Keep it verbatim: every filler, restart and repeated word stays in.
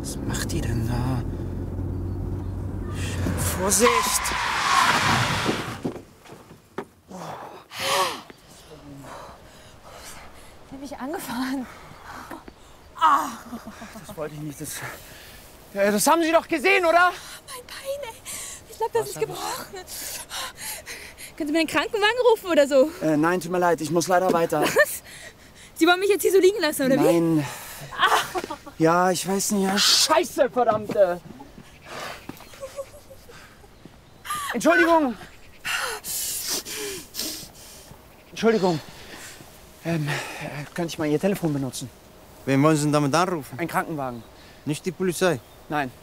Was macht die denn da? Vorsicht! Der hat mich angefahren. Ah. Das wollte ich nicht. Das, ja, das haben Sie doch gesehen, oder? Mein Bein, ey. Ich glaube, das ist gebrochen. Können Sie mir einen Krankenwagen rufen oder so? Äh, nein, tut mir leid. Ich muss leider weiter. Was? Sie wollen mich jetzt hier so liegen lassen, oder wie? Nein. Ja, ich weiß nicht. Ja, Scheiße, verdammte. Entschuldigung. Entschuldigung. Ähm, äh, könnte ich mal Ihr Telefon benutzen? Wen wollen Sie denn damit anrufen? Ein Krankenwagen. Nicht die Polizei? Nein.